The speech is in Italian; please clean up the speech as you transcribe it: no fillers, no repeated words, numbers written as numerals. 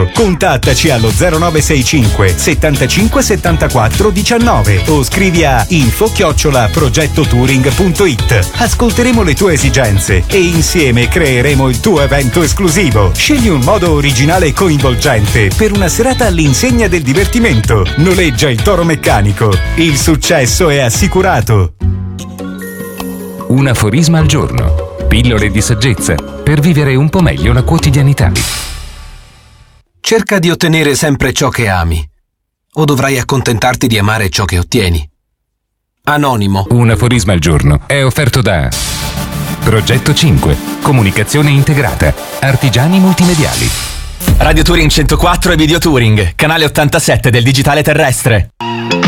Milano. Contattaci allo 0965 75 74 19 o scrivi a info@progettotouring.it. Ascolteremo le tue esigenze e insieme creeremo il tuo evento esclusivo. Scegli un modo originale e coinvolgente per una serata all'insegna del divertimento. Noleggia il Toro Meccanico. Il successo è assicurato. Un aforisma al giorno. Pillole di saggezza per vivere un po' meglio la quotidianità. Cerca di ottenere sempre ciò che ami, o dovrai accontentarti di amare ciò che ottieni. Anonimo. Un aforisma al giorno è offerto da Progetto 5, comunicazione integrata, artigiani multimediali. Radio Touring 104 e Video Touring, canale 87 del digitale terrestre.